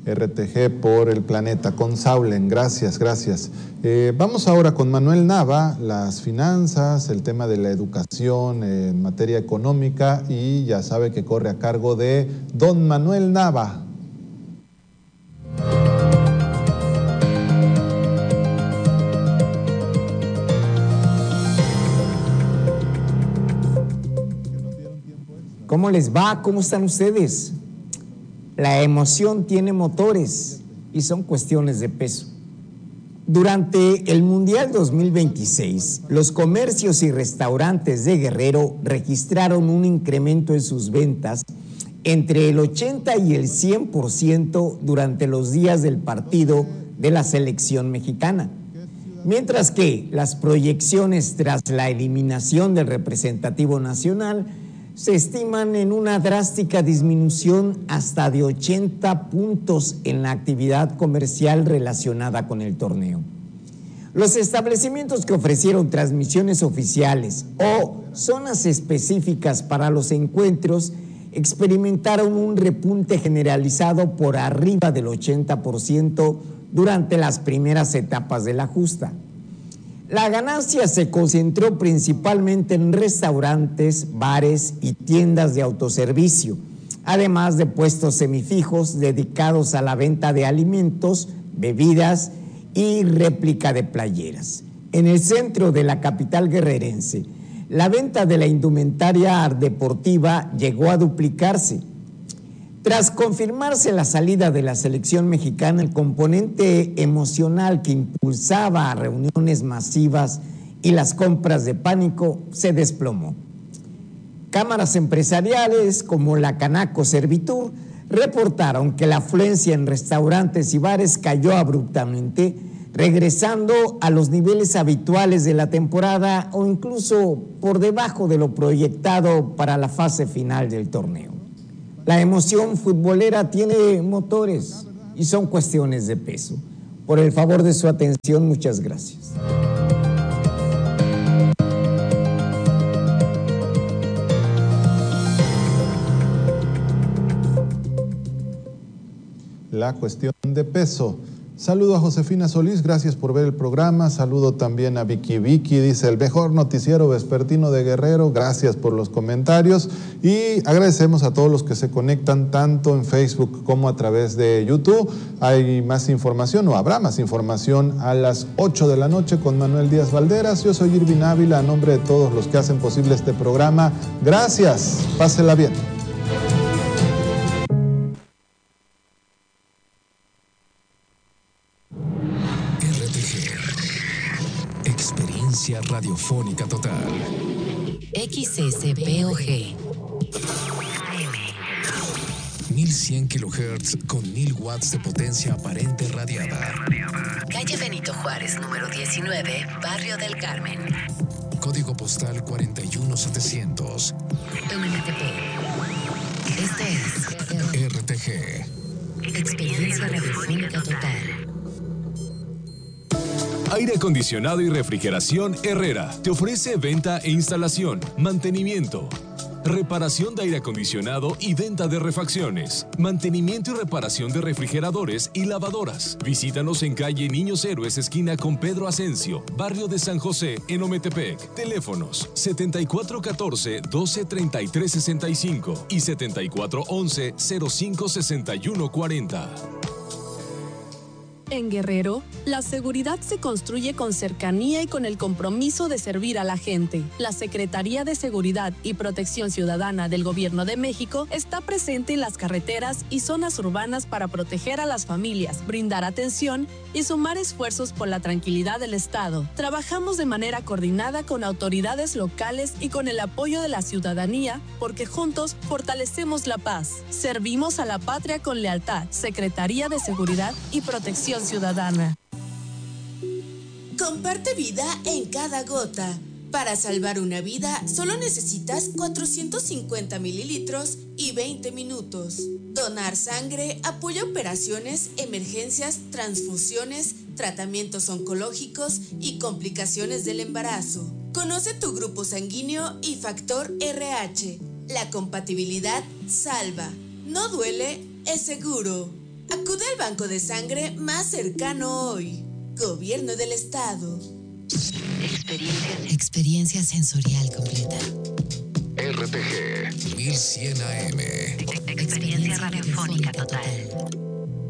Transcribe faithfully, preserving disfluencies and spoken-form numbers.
R T G por el planeta, con Saulen, gracias, gracias. Eh, vamos ahora con Manuel Nava, las finanzas, el tema de la educación eh, en materia económica, y ya sabe que corre a cargo de don Manuel Nava. ¿Cómo les va? ¿Cómo están ustedes? La emoción tiene motores y son cuestiones de peso. Durante el Mundial dos mil veintiséis, los comercios y restaurantes de Guerrero registraron un incremento en sus ventas entre el ochenta y el cien por ciento durante los días del partido de la selección mexicana. Mientras que las proyecciones tras la eliminación del representativo nacional se estiman en una drástica disminución hasta de ochenta puntos en la actividad comercial relacionada con el torneo. Los establecimientos que ofrecieron transmisiones oficiales o zonas específicas para los encuentros experimentaron un repunte generalizado por arriba del ochenta por ciento durante las primeras etapas de la justa. La ganancia se concentró principalmente en restaurantes, bares y tiendas de autoservicio, además de puestos semifijos dedicados a la venta de alimentos, bebidas y réplica de playeras. En el centro de la capital guerrerense, la venta de la indumentaria deportiva llegó a duplicarse. Tras confirmarse la salida de la selección mexicana, el componente emocional que impulsaba a reuniones masivas y las compras de pánico se desplomó. Cámaras empresariales como la Canaco Servitur reportaron que la afluencia en restaurantes y bares cayó abruptamente, regresando a los niveles habituales de la temporada o incluso por debajo de lo proyectado para la fase final del torneo. La emoción futbolera tiene motores y son cuestiones de peso. Por el favor de su atención, muchas gracias. La cuestión de peso. Saludo a Josefina Solís, gracias por ver el programa. Saludo también a Vicky Vicky, dice el mejor noticiero vespertino de Guerrero. Gracias por los comentarios y agradecemos a todos los que se conectan tanto en Facebook como a través de YouTube. Hay más información o habrá más información a las ocho de la noche con Manuel Díaz Valderas. Yo soy Irvin Ávila, a nombre de todos los que hacen posible este programa. Gracias, pásela bien. Radiofónica total. X S P O G mil cien kilohertz con mil watts de potencia aparente radiada. Calle Benito Juárez, número diecinueve, Barrio del Carmen. Código postal cuarenta y uno setecientos. M T P. Este es R T G. Experiencia Radiofónica total. Aire acondicionado y refrigeración Herrera te ofrece venta e instalación, mantenimiento, reparación de aire acondicionado y venta de refacciones, mantenimiento y reparación de refrigeradores y lavadoras. Visítanos en calle Niños Héroes, esquina con Pedro Asensio, barrio de San José, en Ometepec. Teléfonos setenta y cuatro catorce, doce treinta y tres sesenta y cinco y setenta y cuatro once, cero cinco sesenta y uno cuarenta. En Guerrero, la seguridad se construye con cercanía y con el compromiso de servir a la gente. La Secretaría de Seguridad y Protección Ciudadana del Gobierno de México está presente en las carreteras y zonas urbanas para proteger a las familias, brindar atención y sumar esfuerzos por la tranquilidad del Estado. Trabajamos de manera coordinada con autoridades locales y con el apoyo de la ciudadanía, porque juntos fortalecemos la paz. Servimos a la patria con lealtad. Secretaría de Seguridad y Protección Ciudadana. Comparte vida en cada gota. Para salvar una vida, solo necesitas cuatrocientos cincuenta mililitros y veinte minutos. Donar sangre apoya operaciones, emergencias, transfusiones, tratamientos oncológicos y complicaciones del embarazo. Conoce tu grupo sanguíneo y factor R H. La compatibilidad salva. No duele, es seguro. Acude al banco de sangre más cercano hoy. Gobierno del Estado. Experiencia, experiencia sensorial completa. R T G mil cien A M. Experiencia radiofónica total.